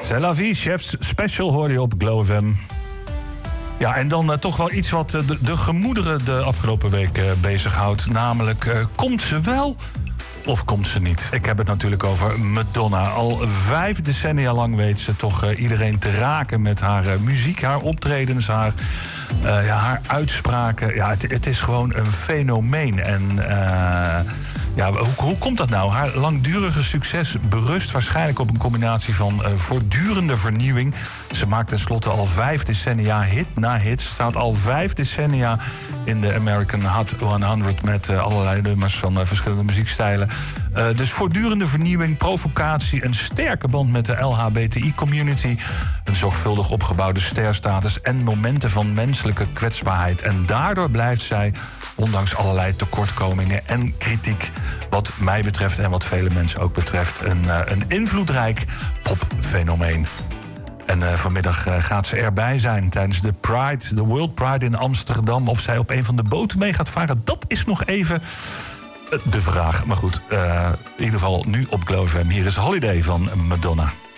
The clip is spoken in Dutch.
C'est la vie, chefs. Special hoor je op Glow FM. Ja, en dan toch wel iets wat de gemoederen de afgelopen week bezighoudt. Namelijk, komt ze wel of komt ze niet? Ik heb het natuurlijk over Madonna. Al 5 decennia lang weet ze toch iedereen te raken met haar muziek, haar optredens, haar uitspraken. Ja, het is gewoon een fenomeen. En hoe komt dat nou? Haar langdurige succes berust waarschijnlijk op een combinatie van voortdurende vernieuwing. Ze maakt tenslotte al 5 decennia hit na hit. Ze staat al 5 decennia in de American Hot 100 met allerlei nummers van verschillende muziekstijlen. Dus voortdurende vernieuwing, provocatie, een sterke band met de LHBTI-community, een zorgvuldig opgebouwde sterstatus en momenten van menselijke kwetsbaarheid. En daardoor blijft zij, ondanks allerlei tekortkomingen en kritiek, wat mij betreft en wat vele mensen ook betreft, een invloedrijk popfenomeen. En vanmiddag gaat ze erbij zijn tijdens de Pride, de World Pride in Amsterdam. Of zij op een van de boten mee gaat varen, dat is nog even de vraag. Maar goed, in ieder geval nu op Glow FM. Hier is Holiday van Madonna.